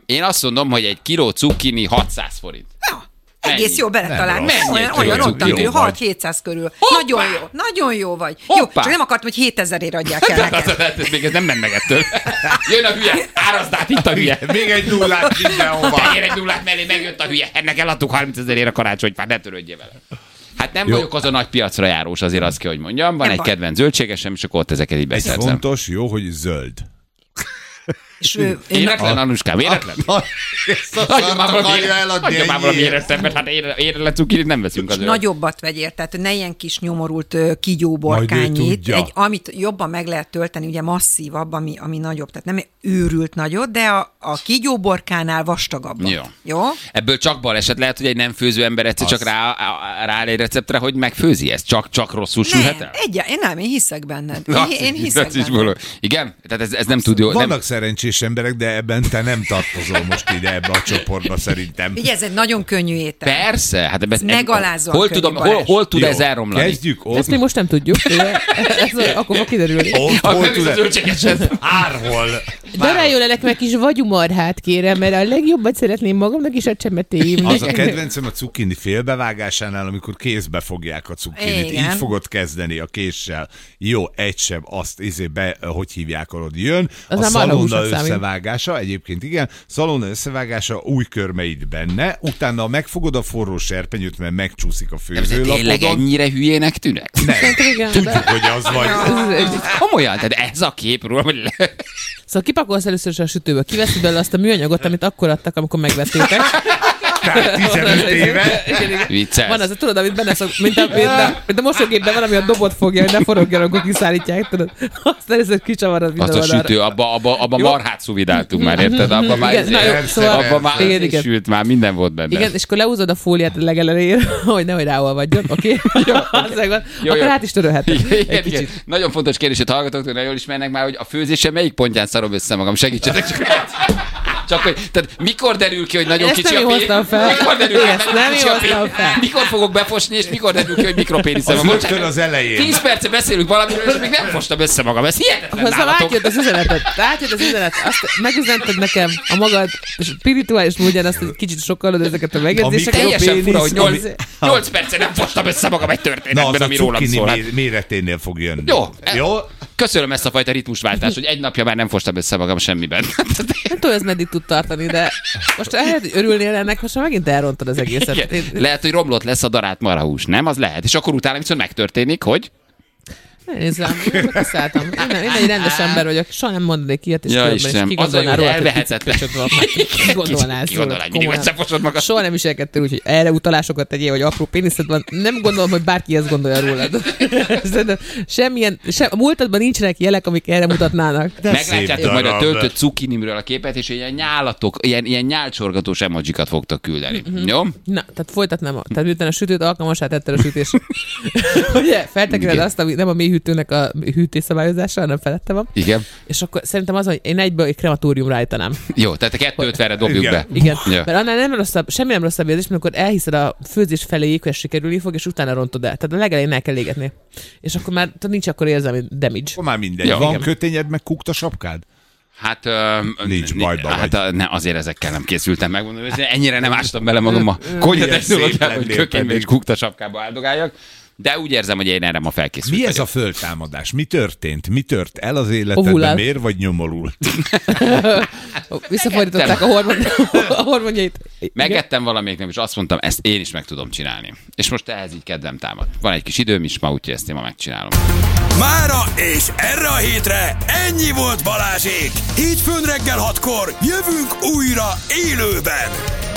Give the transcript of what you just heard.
Én azt mondom, hogy egy kiló cukkini 600 forint. Egész jó beletalált. Olyan ott, 6-700 körül. Nagyon jó. Nagyon jó vagy. Jó, csak nem akartam, hogy 7000-ért adják el neked. Még ez nem ment meg ettől. Jön a hülye, árazd át itt a hülye. Még egy nullát mindenhova. Tegyél egy nullát mellé, megjött a hülye. Ennek eladtuk 30 000-ért a karácsonyfát, ne törődjél vele. Hát nem vagyok az a nagy piacra járós, azért azt kell, hogy mondjam. Van egy kedvenc zöldségesem, és akkor ott ezeket így beszerzem. Egy fontos, jó, hogy zöld. Éretlen, Anuskám, éretlen. Adja már valami éretlen, hát éretlen cukirit nem veszünk azért. Nagyobbat vegyél, tehát ne ilyen kis nyomorult kígyóborkányit, amit jobban meg lehet tölteni, ugye masszívabb, ami nagyobb, tehát nem őrült nagyot, de a kígyóborkánál vastagabb. Jó? Ebből csak baleset lehet, hogy egy nem főző ember egyszer csak rááll egy receptre, hogy megfőzi ezt, csak rosszul sülhet el? Én hiszek benned. Én hiszek benned. Igen? Tehát ez nem tud jó. Vannak szerencsés emberek, de ebben te nem tartozol most ide ebbe a csoportba szerintem. Ugye ez egy nagyon könnyű étel. Persze. Hát megalázóan könnyű. Hol tud ez elromlani? Kezdjük ott. Ezt még most nem tudjuk. Akkor fog kiderülni. Hol tud Árhol. De rájön el meg kis vagyumarhát kérem, mert a legjobbat szeretném magamnak is a csemetéim. Az a kedvencem a cukkini félbevágásánál, amikor kézbe fogják a cukkinit. Így fogod kezdeni a késsel. Jó, egy seb, azt hogy hívják, arra jön. A szalonna összevágása, egyébként igen, szalonna összevágása, új körmeid benne, utána megfogod a forró serpenyőt, mert megcsúszik a főzőlapodon. Tényleg ennyire hülyének tűnek? Nem. Tudjuk, hogy az vagy. Komolyan, tehát ez a képről, hogy... Szóval kipakolsz először is a sütőből, kiveszed belőle azt a műanyagot, amit akkor adtak, amikor megvettétek. Tehát 15 éve. Vicces. Van az, tudod, amit benne szok, mint a mosógépben van, ami a dobot fogja, hogy ne forogjon, amikor kiszállítják, tudod. Azt először kicsavarod minden oldalra. Azt a sütő, abba marhát szuvidáltunk már, érted? Abba már sült, már minden volt benne. Igen, és akkor leúzod a fóliát a legelejére, hogy nehogy ráolvadjon, oké? Akkor át is törölheted. Nagyon fontos kérdését hallgatók, nagyon ismernek már, hogy a főzése melyik pontján szarom össze magam, segítsetek csak hogy, tehát mikor derül ki, hogy nagyon kicsi a pénisz? Mikor derül ki, hogy mikor fogok befosni, és mikor derül ki, hogy mikropéniszem van? Az rögtön az elején. 10 perce beszélünk valamiről, és még nem fostam össze magam. Ez hihetetlen nálatok. Átjött az üzenet. Azt megüzented nekem a magad spirituális módján, azt egy kicsit sokkalod ezeket a megjegyzéseket. Teljesen fura, hogy 8 perce nem fostam össze magam egy történetben, ami rólam szól. Na, az a cukkini méreténél fog jönni. Jó? Köszönöm ezt a fajta ritmusváltást, hogy egy napja már nem fostam össze magam semmiben. Nem tudom, ez meddig tud tartani, de most lehet, hogy örülnél ennek, most már megint elrontad az egészet. Lehet, hogy romlott lesz a darált marhahús, nem? Az lehet. És akkor utána viszont megtörténik, hogy... Nézzem, én kiszálltam. Én egy rendes ember vagyok, soha nem mondanék ilyet, és kigondolnál róla, elvehetetlen. Kigondolnál szóval. Soha nem viselkedtél úgy, hogy erre utalásokat tegyél, hogy apró péniszed van. Nem gondolom, hogy bárki ezt gondolja rólad. A múltadban nincsenek jelek, amik erre mutatnának. Meglátjátok majd a töltött cukkinimről a képet, és ilyen nyálatok, ilyen nyálcsorgatós emojikat fogtok küldeni. Jó? Na, tehát folytatnám. Tehát miután a sütőt alkalmassá tetted a sütés. Ugye, feltekered azt, ami nem a mély hűtőnek a hűtésszabályozása, hanem felette van. Igen. És akkor szerintem az, hogy én egyből egy krematóriumra állítanám. Jó, tehát a 250-re dobjuk be. Igen. Ja. Mert annál nem rosszabb, semmi nem rosszabb érzés, mert akkor elhiszed a főzés feléig, hogy sikerülni fog, és utána rontod el. Tehát a legelején el kell égetni. És akkor már nincs akkor érzelmi damage. Már mindegy. Ja, van kötényed, meg kukta sapkád? Hát nincs bajba vagy. Hát azért ezekkel nem készültem, megmondom, hogy ennyire nem ástam bele magam a konyhatechnológiába, hogy kökénybe és kukta sapkába áldogáljak. De úgy érzem, hogy én erre ma felkészültem. Mi ez a föltámadás? Mi történt? Mi tört el az életedben? Miért vagy nyomorult? Visszafordították a hormonjait. Megettem valamelyik, és azt mondtam, ezt én is meg tudom csinálni. És most ehhez így kedvem támad. Van egy kis időm is ma, úgyhogy ezt én ma megcsinálom. Mára és erre a hétre ennyi volt Balázsék. Hétfőn reggel 6-kor jövünk újra élőben.